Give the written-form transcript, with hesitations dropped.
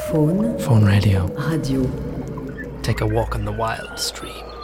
Faune. Faune Radio. Radio. Take a walk on the wild stream.